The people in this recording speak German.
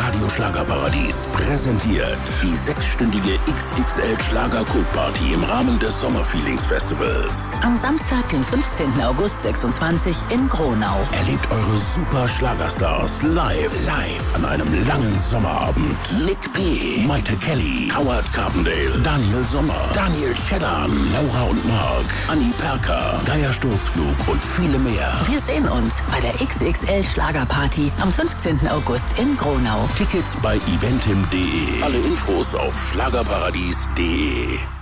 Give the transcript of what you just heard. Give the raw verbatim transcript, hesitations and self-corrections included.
Radio Schlagerparadies präsentiert die sechsstündige X X L-Schlager-Cook-Party im Rahmen des Sommerfeelings-Festivals. Am Samstag, den fünfzehnten August sechsundzwanzig in Gronau. Erlebt eure super Schlagerstars live, live an einem langen Sommerabend. Nick P., Maite Kelly, Howard Carpendale, Daniel Sommer, Daniel Schellern, Laura und Mark, Anni Perker, Geier Sturzflug und viele mehr. Wir sehen uns bei der X X L-Schlagerparty am fünfzehnten August in Gronau. Tickets bei eventim punkt de. Alle Infos auf schlagerparadies punkt de.